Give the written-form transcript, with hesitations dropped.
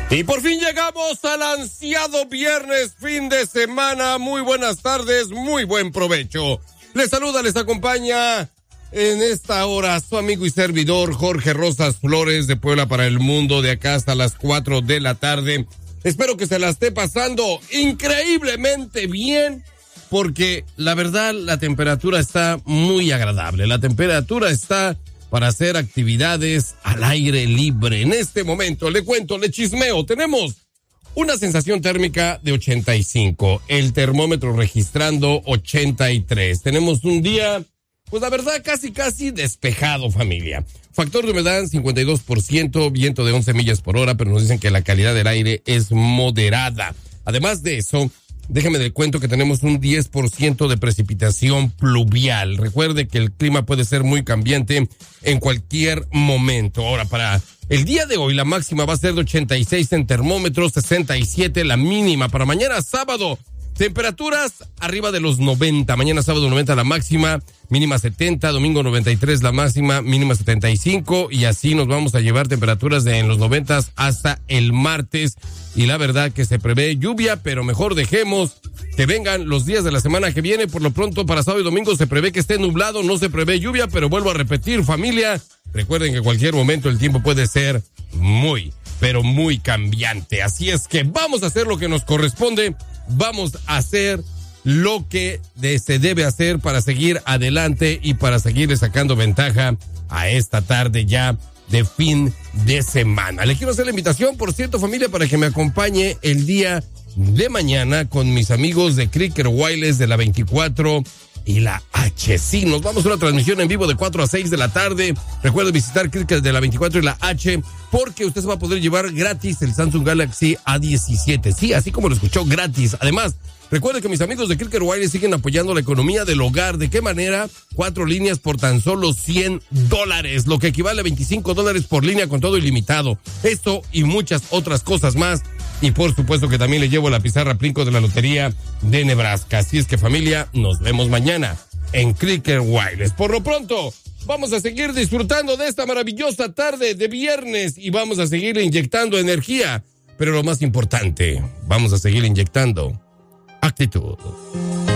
Y por fin llegamos al ansiado viernes, fin de semana. Muy buenas tardes, muy buen provecho. Les saluda, les acompaña en esta hora su amigo y servidor Jorge Rosas Flores de Puebla para el Mundo, de acá hasta las 4 de la tarde. Espero que se la esté pasando increíblemente bien, porque la verdad la temperatura está muy agradable. La temperatura está para hacer actividades al aire libre. En este momento, le cuento, le chismeo, tenemos una sensación térmica de 85, el termómetro registrando 83. Tenemos un día, pues la verdad, casi despejado, familia. Factor de humedad 52%, viento de 11 millas por hora, pero nos dicen que la calidad del aire es moderada. Además de eso, déjeme le cuento que tenemos un 10% de precipitación pluvial. Recuerde que el clima puede ser muy cambiante en cualquier momento. Ahora, para el día de hoy, la máxima va a ser de 86 en termómetros, 67 la mínima. Para mañana sábado, temperaturas arriba de los 90. Mañana sábado 90 la máxima, mínima 70. Domingo 93 la máxima, mínima 75. Y así nos vamos a llevar temperaturas de en los 90 hasta el martes. Y la verdad que se prevé lluvia, pero mejor dejemos que vengan los días de la semana que viene. Por lo pronto, para sábado y domingo se prevé que esté nublado, no se prevé lluvia, pero vuelvo a repetir, familia, recuerden que en cualquier momento el tiempo puede ser muy, pero muy cambiante. Así es que vamos a hacer lo que nos corresponde, vamos a hacer lo que se debe hacer para seguir adelante y para seguirle sacando ventaja a esta tarde ya de fin de semana. Le quiero hacer la invitación, por cierto, familia, para que me acompañe el día de mañana con mis amigos de Cricket Wireless de la 24 y la H. Sí, nos vamos a una transmisión en vivo de 4 a 6 de la tarde. Recuerde visitar Cricket de la 24 y la H, porque usted se va a poder llevar gratis el Samsung Galaxy A17. Sí, así como lo escuchó, gratis. Además, recuerde que mis amigos de Cricket Wireless siguen apoyando la economía del hogar. ¿De qué manera? 4 líneas por tan solo $100, lo que equivale a $25 por línea con todo ilimitado. Esto y muchas otras cosas más. Y por supuesto que también le llevo la pizarra Plinko de la Lotería de Nebraska. Así es que, familia, nos vemos mañana en Cricket Wireless. Por lo pronto, vamos a seguir disfrutando de esta maravillosa tarde de viernes y vamos a seguir inyectando energía. Pero lo más importante, vamos a seguir inyectando actitud.